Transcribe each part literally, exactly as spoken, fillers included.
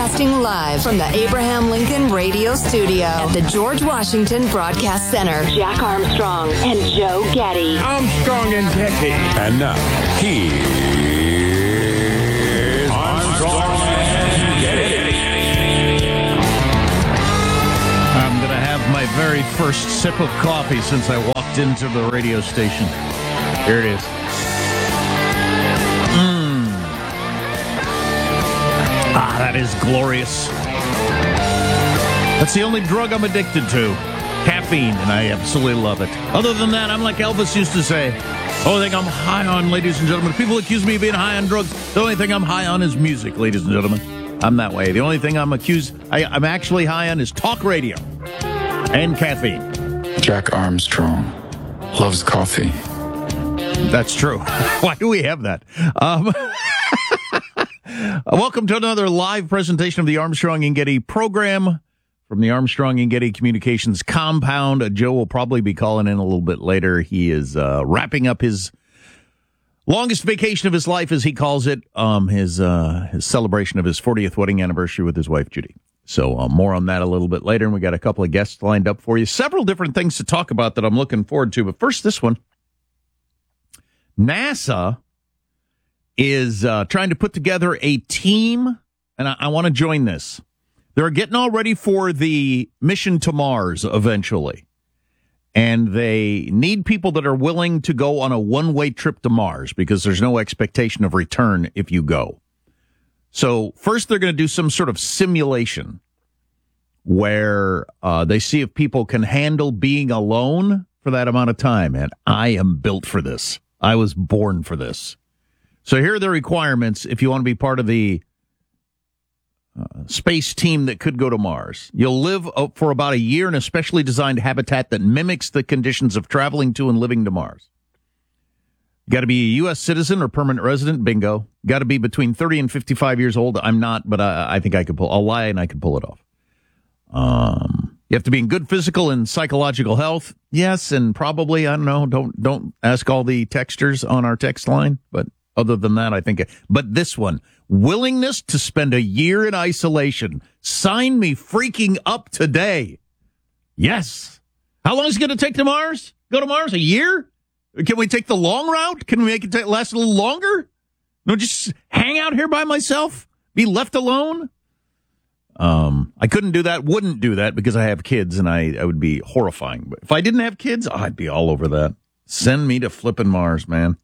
Broadcasting live from the Abraham Lincoln Radio Studio at the George Washington Broadcast Center. Jack Armstrong and Joe Getty. Armstrong and Getty. And now, here's Armstrong and Getty. I'm going to have my very first sip of coffee since I walked into the radio station. Here it is. Mmm. Ah, that is glorious. That's the only drug I'm addicted to. Caffeine, and I absolutely love it. Other than that, I'm like Elvis used to say. The only thing I'm high on, ladies and gentlemen, people accuse me of being high on drugs. The only thing I'm high on is music, ladies and gentlemen. I'm that way. The only thing I'm accused, I, I'm actually high on is talk radio and caffeine. Jack Armstrong loves coffee. That's true. Why do we have that? Um, welcome to another live presentation of the Armstrong and Getty program from the Armstrong and Getty Communications compound. Uh, Joe will probably be calling in a little bit later. He is uh, wrapping up his longest vacation of his life, as he calls it, um, his uh, his celebration of his fortieth wedding anniversary with his wife, Judy. So uh, more on that a little bit later, and we got a couple of guests lined up for you. Several different things to talk about that I'm looking forward to. But first, this one. NASA is uh, trying to put together a team, and I, I want to join this. They're getting all ready for the mission to Mars eventually. And they need people that are willing to go on a one-way trip to Mars because there's no expectation of return if you go. So first they're going to do some sort of simulation where uh, they see if people can handle being alone for that amount of time. And I am built for this. I was born for this. So here are the requirements if you want to be part of the uh, space team that could go to Mars. You'll live for about a year in a specially designed habitat that mimics the conditions of traveling to and living to Mars. You got to be a U S citizen or permanent resident. Bingo. Got to be between thirty and fifty-five years old. I'm not, but I, I think I could pull. I'll lie and I can pull it off. Um, you have to be in good physical and psychological health. Yes, and probably, I don't know, don't don't ask all the texters on our text line. But other than that, I think. But this one, willingness to spend a year in isolation. Sign me freaking up today. Yes. How long is it going to take to Mars? Go to Mars? A year? Can we take the long route? Can we make it take, last a little longer? No, just hang out here by myself? Be left alone? Um, I couldn't do that, wouldn't do that because I have kids and I, I would be horrifying. But if I didn't have kids, oh, I'd be all over that. Send me to flipping Mars, man.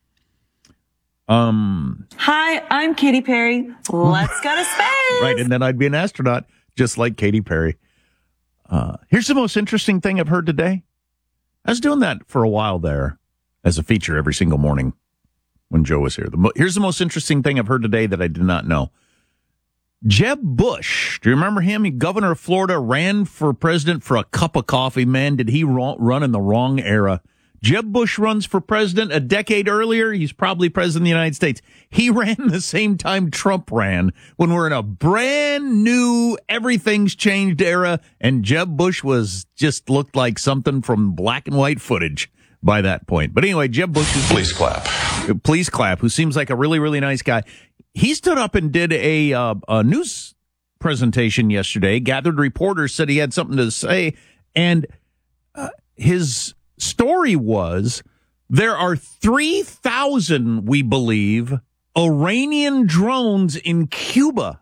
Um. Hi, I'm Katy Perry. Let's go to space. Right, and then I'd be an astronaut, just like Katy Perry. Uh, here's the most interesting thing I've heard today. I was doing that for a while there as a feature every single morning when Joe was here. The mo- here's the most interesting thing I've heard today that I did not know. Jeb Bush, do you remember him? He, governor of Florida, ran for president for a cup of coffee. Man, did he ro- run in the wrong era. Jeb Bush runs for president a decade earlier. He's probably president of the United States. He ran the same time Trump ran when we're in a brand new, everything's changed era. And Jeb Bush was just looked like something from black and white footage by that point. But anyway, Jeb Bush. Is, Please clap. Please clap. Who seems like a really, really nice guy. He stood up and did a, uh, a news presentation yesterday, gathered reporters, said he had something to say. And uh, his story was there are three thousand, we believe, Iranian drones in Cuba,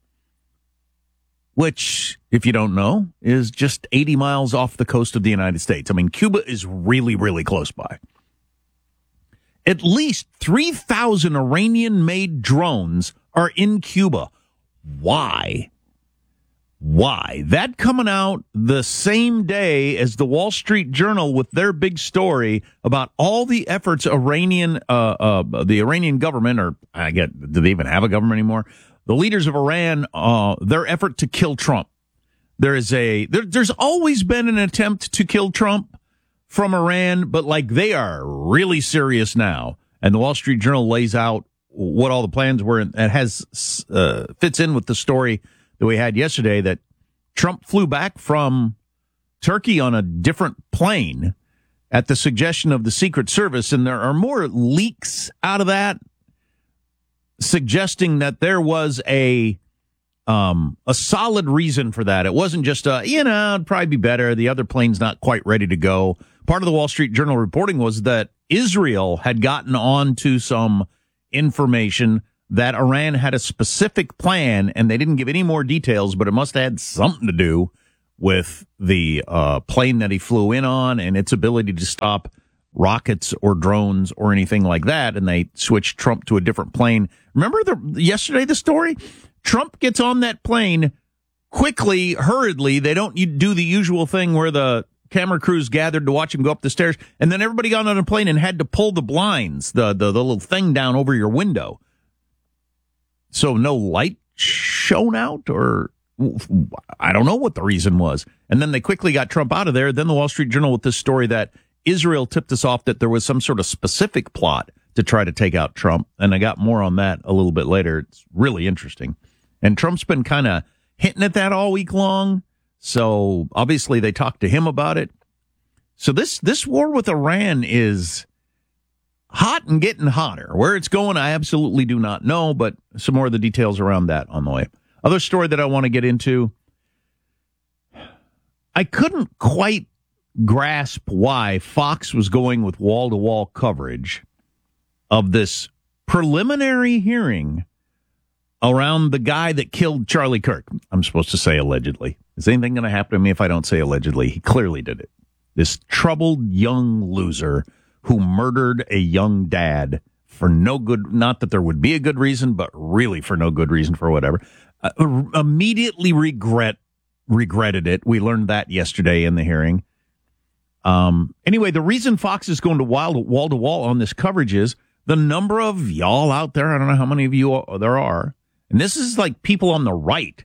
which, if you don't know, is just eighty miles off the coast of the United States. I mean, Cuba is really, really close by. At least three thousand Iranian-made drones are in Cuba. Why? Why? That coming out the same day as the Wall Street Journal with their big story about all the efforts Iranian, uh, uh, the Iranian government, or I get, do they even have a government anymore? The leaders of Iran, uh, their effort to kill Trump. There is a, there, there's always been an attempt to kill Trump from Iran, but like they are really serious now. And the Wall Street Journal lays out what all the plans were and has, uh, fits in with the story that we had yesterday that Trump flew back from Turkey on a different plane at the suggestion of the Secret Service. And there are more leaks out of that suggesting that there was a um, a solid reason for that. It wasn't just a, you know, it'd probably be better. The other plane's not quite ready to go. Part of the Wall Street Journal reporting was that Israel had gotten on to some information that Iran had a specific plan, and they didn't give any more details, but it must have had something to do with the uh, plane that he flew in on and its ability to stop rockets or drones or anything like that. And they switched Trump to a different plane. Remember the yesterday the story? Trump gets on that plane quickly, hurriedly. They don't do the usual thing where the camera crews gathered to watch him go up the stairs, and then everybody got on a plane and had to pull the blinds, the, the, the little thing down over your window. So no light shone out, or I don't know what the reason was. And then they quickly got Trump out of there. Then the Wall Street Journal with this story that Israel tipped us off that there was some sort of specific plot to try to take out Trump. And I got more on that a little bit later. It's really interesting. And Trump's been kind of hinting at that all week long. So obviously they talked to him about it. So this, this war with Iran is hot and getting hotter. Where it's going, I absolutely do not know, but some more of the details around that on the way. Other story that I want to get into, I couldn't quite grasp why Fox was going with wall-to-wall coverage of this preliminary hearing around the guy that killed Charlie Kirk. I'm supposed to say allegedly. Is anything going to happen to me if I don't say allegedly? He clearly did it. This troubled young loser who murdered a young dad for no good, not that there would be a good reason, but really for no good reason, for whatever. Uh, immediately regret regretted it. We learned that yesterday in the hearing. Um, anyway, the reason Fox is going to wild, wall to wall on this coverage is the number of y'all out there. I don't know how many of you there are. And this is like people on the right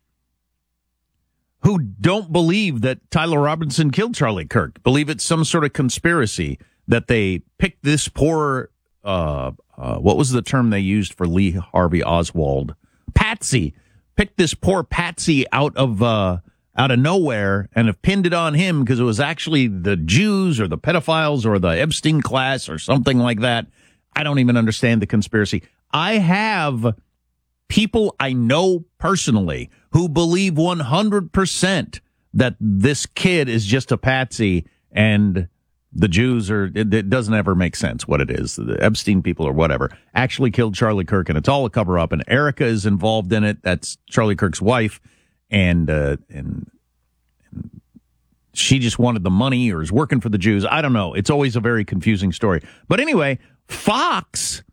who don't believe that Tyler Robinson killed Charlie Kirk, believe it's some sort of conspiracy, that they picked this poor, uh, uh, what was the term they used for Lee Harvey Oswald? Patsy. Picked this poor Patsy out of, uh, out of nowhere and have pinned it on him because it was actually the Jews or the pedophiles or the Epstein class or something like that. I don't even understand the conspiracy. I have people I know personally who believe one hundred percent that this kid is just a patsy and the Jews are, it, it doesn't ever make sense what it is. The Epstein people or whatever actually killed Charlie Kirk, and it's all a cover up, and Erica is involved in it. That's Charlie Kirk's wife. And, uh, and, and she just wanted the money or is working for the Jews. I don't know. It's always a very confusing story. But anyway, Fox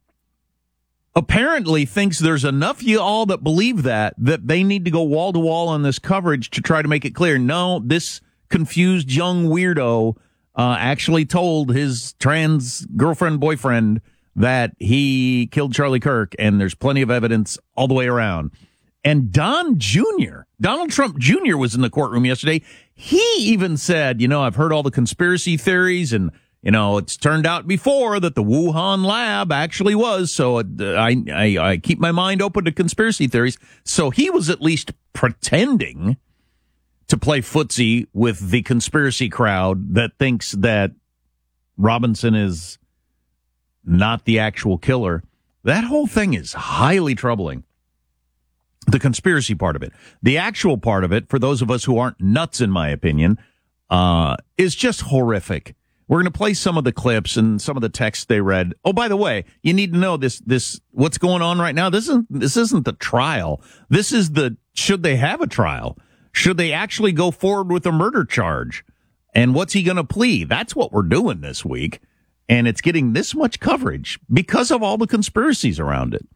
apparently thinks there's enough of you all that believe that, that they need to go wall to wall on this coverage to try to make it clear. No, this confused young weirdo, uh, actually told his trans girlfriend, boyfriend that he killed Charlie Kirk, and there's plenty of evidence all the way around. And Don Junior, Donald Trump Junior was in the courtroom yesterday. He even said, you know, I've heard all the conspiracy theories, and, you know, it's turned out before that the Wuhan lab actually was. So uh, I, I, I keep my mind open to conspiracy theories. So he was at least pretending to play footsie with the conspiracy crowd that thinks that Robinson is not the actual killer. That whole thing is highly troubling. The conspiracy part of it. The actual part of it, for those of us who aren't nuts, in my opinion, uh, is just horrific. We're going to play some of the clips and some of the texts they read. Oh, by the way, you need to know this, this, what's going on right now. This isn't, this isn't the trial. This is the, should they have a trial? Should they actually go forward with a murder charge? And what's he going to plead? That's what we're doing this week. And it's getting this much coverage because of all the conspiracies around it.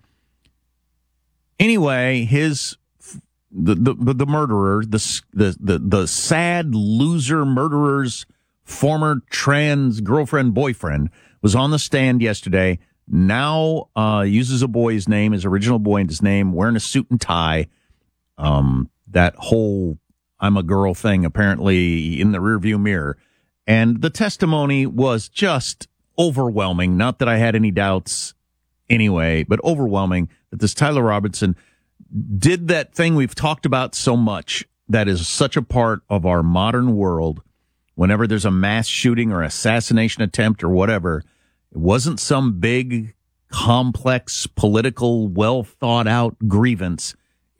Anyway, his the the, the murderer, the, the the the sad loser murderer's former trans girlfriend boyfriend was on the stand yesterday. Now uh, uses a boy's name, his original boy and his name, wearing a suit and tie. Um, that whole "I'm a girl" thing apparently in the rearview mirror, and the testimony was just overwhelming. Not that I had any doubts anyway, but overwhelming that this Tyler Robinson did that thing we've talked about so much that is such a part of our modern world. Whenever there's a mass shooting or assassination attempt or whatever, it wasn't some big, complex, political, well thought out grievance.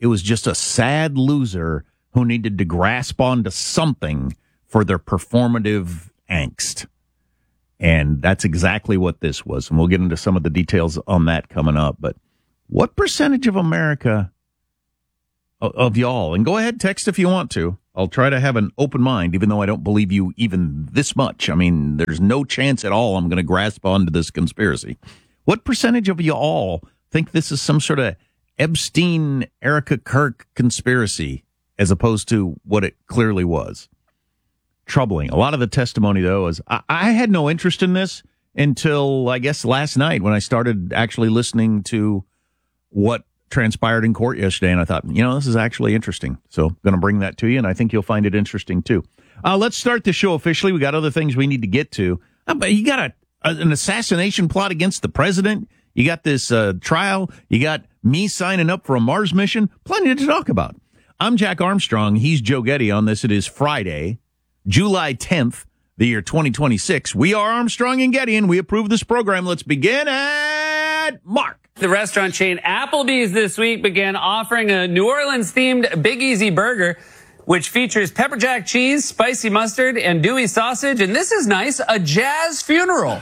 It was just a sad loser who needed to grasp onto something for their performative angst. And that's exactly what this was. And we'll get into some of the details on that coming up. But what percentage of America, of y'all, and go ahead, text if you want to. I'll try to have an open mind, even though I don't believe you even this much. I mean, there's no chance at all I'm going to grasp onto this conspiracy. What percentage of you all think this is some sort of Epstein, Erica Kirk conspiracy, as opposed to what it clearly was? Troubling. A lot of the testimony, though, is I, I had no interest in this until, I guess, last night when I started actually listening to what transpired in court yesterday, and I thought, you know, this is actually interesting. So I'm going to bring that to you, and I think you'll find it interesting, too. Uh, let's start the show officially. We got other things we need to get to. Uh, but you got a, a, an assassination plot against the president. You got this uh, trial. You got me signing up for a Mars mission. Plenty to talk about. I'm Jack Armstrong. He's Joe Getty on this. It is Friday, July tenth, the year twenty twenty-six. We are Armstrong and Getty, and we approve this program. Let's begin at Mark. The restaurant chain Applebee's this week began offering a New Orleans-themed Big Easy burger, which features pepper jack cheese, spicy mustard, and Dewey sausage. And this is nice, a jazz funeral.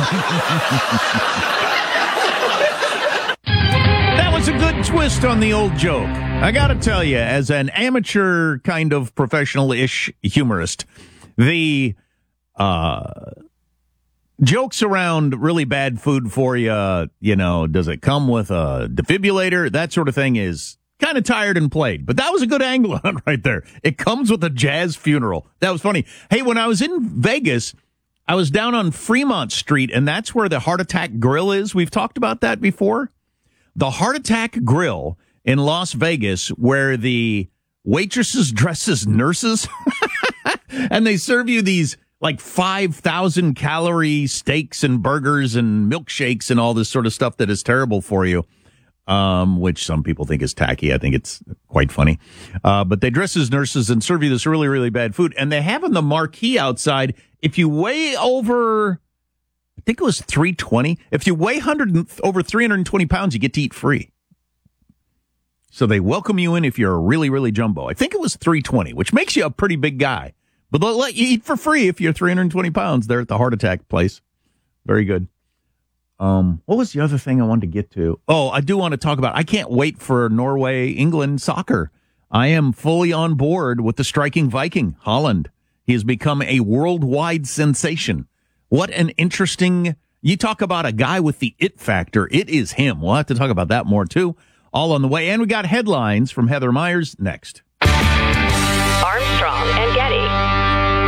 That was a good twist on the old joke. I got to tell you, as an amateur kind of professional-ish humorist, the uh, jokes around really bad food for you, you know, does it come with a defibrillator? That sort of thing is kind of tired and played. But that was a good angle on it right there. It comes with a jazz funeral. That was funny. Hey, when I was in Vegas, I was down on Fremont Street, and that's where the Heart Attack Grill is. We've talked about that before. The Heart Attack Grill in Las Vegas, where the waitresses dress as nurses and they serve you these like five thousand calorie steaks and burgers and milkshakes and all this sort of stuff that is terrible for you, um, which some people think is tacky. I think it's quite funny. Uh, but they dress as nurses and serve you this really, really bad food. And they have on the marquee outside, if you weigh over, I think it was three twenty, if you weigh one hundred, over three hundred twenty pounds, you get to eat free. So they welcome you in if you're really, really jumbo. I think it was three twenty, which makes you a pretty big guy. But they'll let you eat for free if you're three hundred twenty pounds there at the Heart Attack place. Very good. Um, what was the other thing I wanted to get to? Oh, I do want to talk about, I can't wait for Norway, England soccer. I am fully on board with the striking Viking, Haaland. He has become a worldwide sensation. What an interesting, you talk about a guy with the it factor. It is him. We'll have to talk about that more too. All on the way. And we got headlines from Heather Myers next. Armstrong and Getty.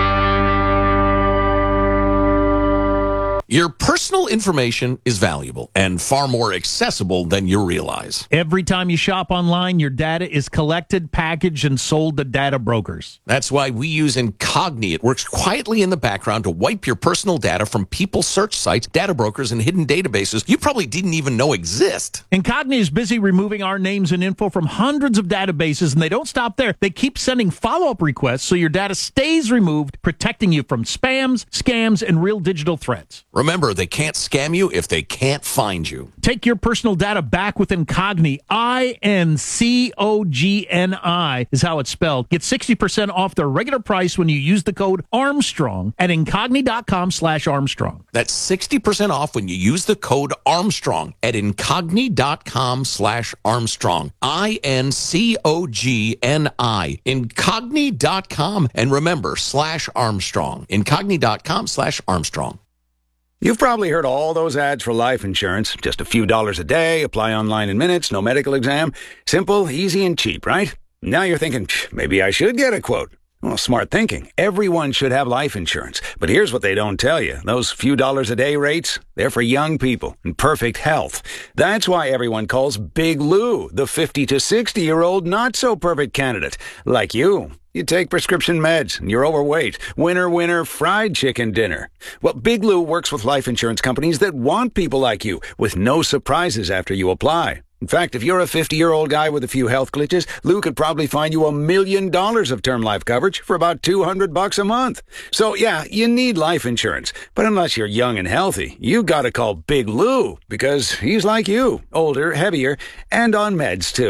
Your personal information is valuable and far more accessible than you realize. Every time you shop online, your data is collected, packaged, and sold to data brokers. That's why we use Incogni. It works quietly in the background to wipe your personal data from people's search sites, data brokers, and hidden databases you probably didn't even know exist. Incogni is busy removing our names and info from hundreds of databases, and they don't stop there. They keep sending follow-up requests so your data stays removed, protecting you from spams, scams, and real digital threats. Remember, they can't scam you if they can't find you. Take your personal data back with Incogni. I N C O G N I is how it's spelled. Get sixty percent off their regular price when you use the code Armstrong at Incogni.com slash Armstrong. That's sixty percent off when you use the code Armstrong at Incogni.com slash Armstrong. I N C O G N I. Incogni dot com. And remember, slash Armstrong. Incogni.com slash Armstrong. You've probably heard all those ads for life insurance. Just a few dollars a day, apply online in minutes, no medical exam. Simple, easy, and cheap, right? Now you're thinking, maybe I should get a quote. Well, smart thinking. Everyone should have life insurance. But here's what they don't tell you. Those few dollars a day rates, they're for young people in perfect health. That's why everyone calls Big Lou the fifty to sixty-year-old not-so-perfect candidate. Like you. You take prescription meds, and you're overweight. Winner, winner, fried chicken dinner. Well, Big Lou works with life insurance companies that want people like you, with no surprises after you apply. In fact, if you're a fifty-year-old guy with a few health glitches, Lou could probably find you a million dollars of term life coverage for about two hundred bucks a month. So, yeah, you need life insurance. But unless you're young and healthy, you gotta call Big Lou, because he's like you, older, heavier, and on meds, too.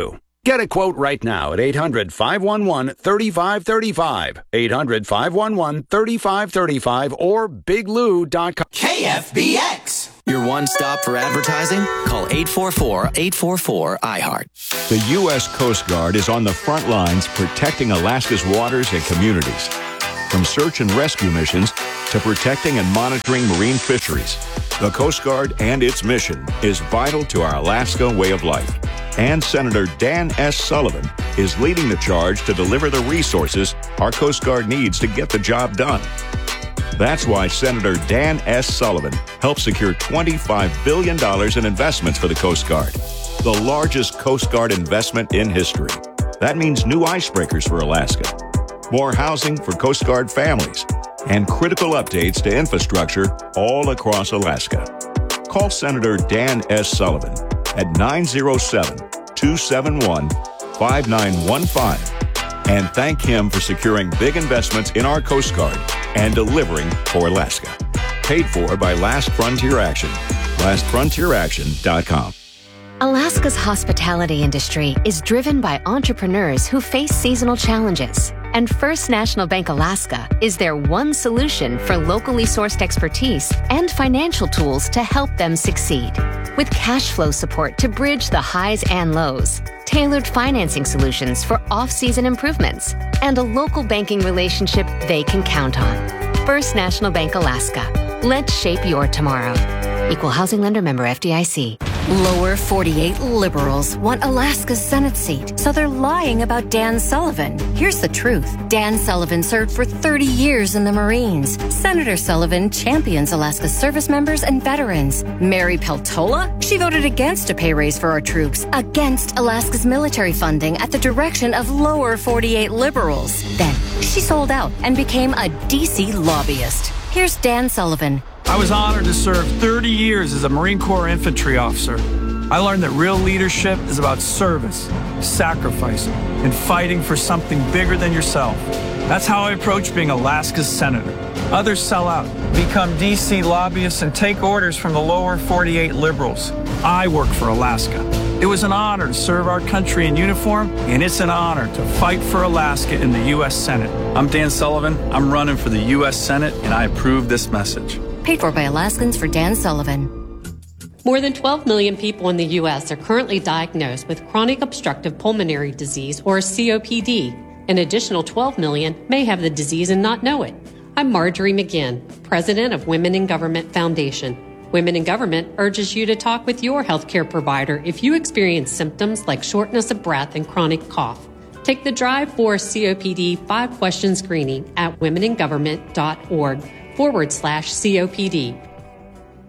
Get a quote right now at eight hundred, five one one, three five three five, eight hundred, five one one, three five three five, or big lou dot com. K F B X. Your one stop for advertising? Call eight four four, eight four four, I heart. The U S Coast Guard is on the front lines protecting Alaska's waters and communities. From search and rescue missions to protecting and monitoring marine fisheries, the Coast Guard and its mission is vital to our Alaska way of life. And Senator Dan S. Sullivan is leading the charge to deliver the resources our Coast Guard needs to get the job done. That's why Senator Dan S. Sullivan helped secure twenty-five billion dollars in investments for the Coast Guard, the largest Coast Guard investment in history. That means new icebreakers for Alaska, more housing for Coast Guard families, and critical updates to infrastructure all across Alaska. Call Senator Dan S. Sullivan at nine oh seven, two seven one, five nine one five and thank him for securing big investments in our Coast Guard and delivering for Alaska. Paid for by Last Frontier Action. last frontier action dot com. Alaska's hospitality industry is driven by entrepreneurs who face seasonal challenges. And First National Bank Alaska is their one solution for locally sourced expertise and financial tools to help them succeed. With cash flow support to bridge the highs and lows, tailored financing solutions for off-season improvements, and a local banking relationship they can count on. First National Bank Alaska. Let's shape your tomorrow. Equal housing lender, member F D I C. Lower forty-eight liberals want Alaska's Senate seat, so they're lying about Dan Sullivan. Here's the truth. Dan Sullivan served for thirty years in the Marines. Senator Sullivan champions Alaska's service members and veterans. Mary Peltola? She voted against a pay raise for our troops, against Alaska's military funding at the direction of lower forty-eight liberals. Then, she sold out and became a D C lobbyist. Here's Dan Sullivan. I was honored to serve thirty years as a Marine Corps infantry officer. I learned that real leadership is about service, sacrifice, and fighting for something bigger than yourself. That's how I approach being Alaska's senator. Others sell out, become D C lobbyists, and take orders from the lower forty-eight liberals. I work for Alaska. It was an honor to serve our country in uniform, and it's an honor to fight for Alaska in the U S Senate. I'm Dan Sullivan. I'm running for the U S Senate, and I approve this message. Paid for by Alaskans for Dan Sullivan. More than twelve million people in the U S are currently diagnosed with chronic obstructive pulmonary disease, or C O P D. An additional twelve million may have the disease and not know it. I'm Marjorie McGinn, president of Women in Government Foundation. Women in Government urges you to talk with your healthcare provider if you experience symptoms like shortness of breath and chronic cough. Take the Drive for C O P D five question screening at womeningovernment.org forward slash COPD.